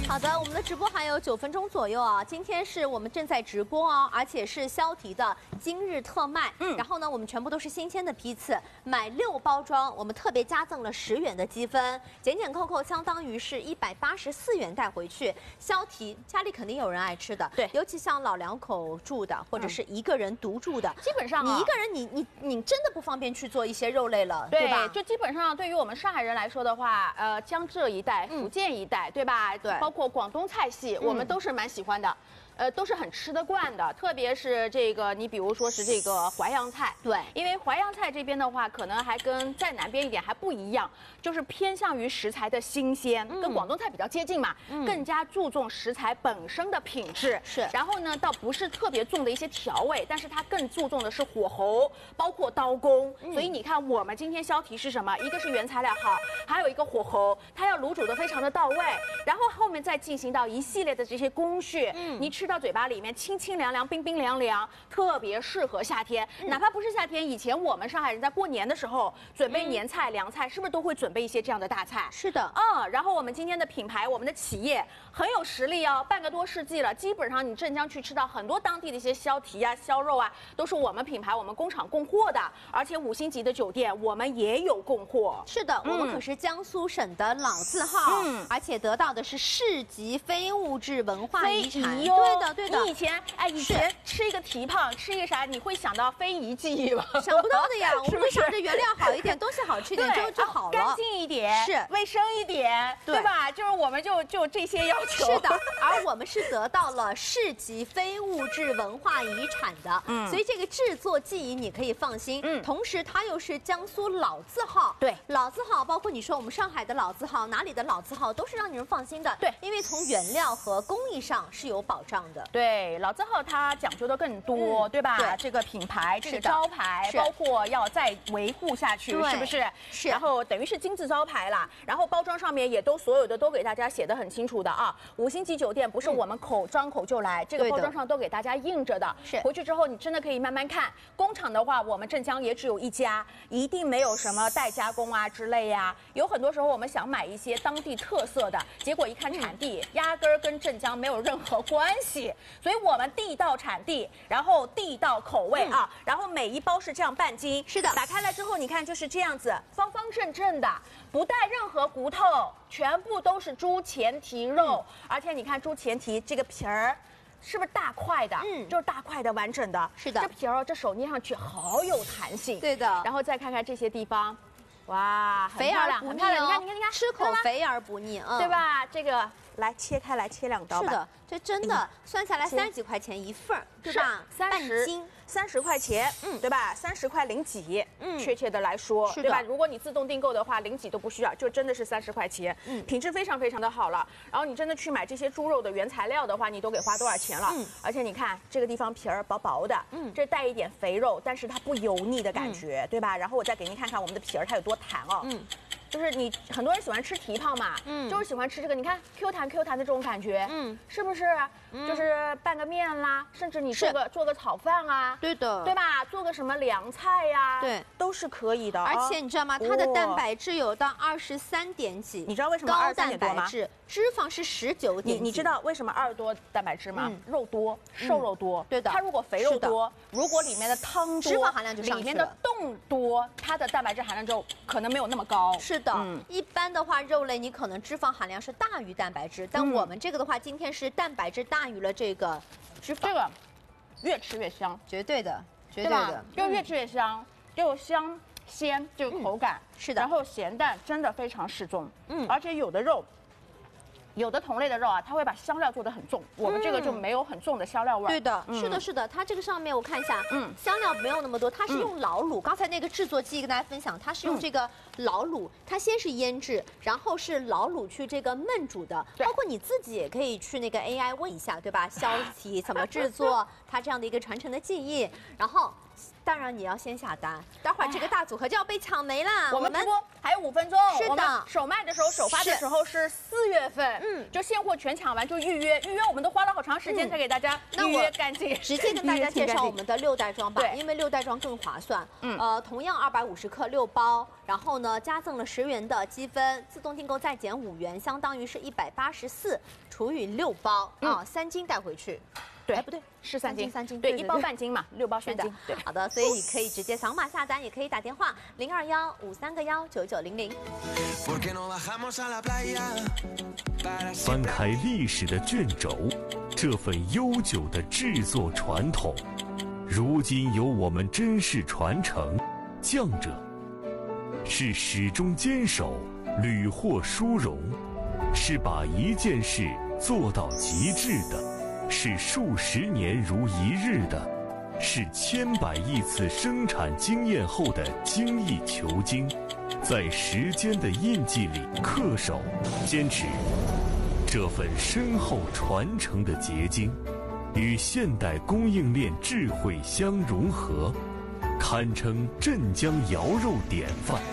好的，我们的直播还有9分钟左右啊。今天是我们正在直播哦，而且是肖迪的今日特卖。然后呢，我们全部都是新鲜的批次，买6包装，我们特别加赠了10元的积分，减减扣扣相当于是184元带回去。肖提家里肯定有人爱吃的， 对， 尤其像老两口住的，或者是一个人独住的， 基本上你一个人你真的不方便去做一些肉类了，对吧？ 就基本上对于我们上海人来说的话，江浙一带、福建一带，对吧？ 对， 包括广东菜系，我们都是蛮喜欢的。都是很吃得惯的，特别是这个，你比如说是这个淮扬菜， 对， 因为淮扬菜这边的话，可能还跟在南边一点还不一样，就是偏向于食材的新鲜，跟广东菜比较接近嘛，更加注重食材本身的品质， 是。 然后呢，倒不是特别重的一些调味，但是它更注重的是火候，包括刀工。所以你看，我们今天销题是什么？一个是原材料好，还有一个火候，它要卤煮的非常的到位，然后后面再进行到一系列的这些工序，你吃到嘴巴里面清清凉凉、冰冰凉凉，特别适合夏天。哪怕不是夏天，以前我们上海人在过年的时候准备年菜、凉菜，是不是都会准备一些这样的大菜？ 是的， 然后我们今天的品牌，我们的企业很有实力哦，半个多世纪了，基本上你镇江去吃到很多当地的一些销蹄啊、销肉啊，都是我们品牌、我们工厂供货的，而且5星级的酒店我们也有供货。 是的，我们可是江苏省的老字号，而且得到的是市级非物质文化遗产。对的，对的。 你以前吃一个蹄膀，吃一个啥，你会想到非遗记忆吗？ 想不到的呀，我们想着原料好一点，东西好吃一点就好了， 干净一点， 是卫生一点，对吧？就是我们就这些要求。 是的，而我们是得到了市级非物质文化遗产的，所以这个制作技艺你可以放心。同时它又是江苏老字号， 对， 老字号，包括你说我们上海的老字号，哪里的老字号都是让你们放心的， 对， 因为从原料和工艺上是有保障的。 对，老字号它讲究的更多，对吧？对，这个品牌，这个招牌，包括要再维护下去，是不是？ 是。 然后等于是金字招牌啦，然后包装上面也都所有的都给大家写得很清楚的啊。5星级酒店不是我们张口就来，这个包装上都给大家印着的。 是。 回去之后你真的可以慢慢看。工厂的话，我们镇江也只有一家，一定没有什么代加工啊之类呀。有很多时候我们想买一些当地特色的，结果一看产地，压根儿跟镇江没有任何关系。所以我们地道产地，然后地道口味啊，然后每一包是这样半斤， 是的， 打开来之后你看就是这样子，方方正正的，不带任何骨头，全部都是猪前蹄肉，而且你看猪前蹄这个皮儿。是不是大块的？就是大块的完整的。 是的， 这皮儿这手捏上去好有弹性。 对的。 然后再看看这些地方，哇， 肥而不腻哦。你看，吃口肥而不腻， 对吧？这个来切开来，切2刀吧。 是的，这真的算下来30几块钱一份儿，对吧 ？30块钱，对吧？30块零几，确切的来说，对吧？如果你自动订购的话，零几都不需要，就真的是30块钱，品质非常非常的好了。然后你真的去买这些猪肉的原材料的话，你都给花多少钱了？而且你看这个地方皮儿薄薄的，这带一点肥肉，但是它不油腻的感觉，对吧？然后我再给您看看我们的皮儿它有多弹哦，就是你很多人喜欢吃蹄膀嘛，就是喜欢吃这个，你看 Q 弹 Q 弹的这种感觉，是不是？就是拌个面啦，甚至你做个炒饭啊， 对的， 对吧？做个什么凉菜呀， 对， 都是可以的。 而且你知道吗？它的蛋白质有到23点几， 你知道为什么高蛋白质？脂肪是19点几。 你知道为什么2多蛋白质吗？肉多，瘦肉多， 对的。 它如果肥肉多，如果里面的汤多， 脂肪含量就上去了。 里面的冻多，它的蛋白质含量就可能没有那么高。 是的，一般的话，肉类你可能脂肪含量是大于蛋白质，但我们这个的话，今天是蛋白质大于了这个脂肪。 这个越吃越香， 绝对的，绝对的， 就越吃越香，就香鲜，这个口感是的。 然后咸淡真的非常适中，而且有的肉。有的同类的肉啊，它会把香料做得很重，我们这个就没有很重的香料味。 对的，是的，是的，它这个上面我看一下，香料没有那么多，它是用老卤。刚才那个制作技艺跟大家分享，它是用这个老卤，它先是腌制，然后是老卤去这个焖煮的。包括你自己也可以去那个 AI 问一下，对吧？销体怎么制作，它这样的一个传承的技艺，然后。当然你要先下单，待会儿这个大组合就要被抢没了。 我们直播还有5分钟， 是的， 首卖的时候、首发的时候是4月份，就现货全抢完就预约，我们都花了好长时间才给大家预约干净。 直接跟大家介绍我们的6袋装吧，因为6袋装更划算。同样250克6包，然后呢呢，加赠了10元的积分，自动订购再减5元，相当于是184除以6包啊，3斤带回去。 对， 哎，不对， 是3斤， 3斤， 对，1包半斤嘛，6包3斤。对， 好的，所以你可以直接扫码下单，也可以打电话021-531-9900。 翻开历史的卷轴，这份悠久的制作传统，如今由我们珍视传承。匠者是始终坚守，屡获殊荣，是把一件事做到极致的。是数十年如一日的，是千百亿次生产经验后的精益求精，在时间的印记里恪守、坚持这份深厚传承的结晶，与现代供应链智慧相融合，堪称镇江肴肉典范。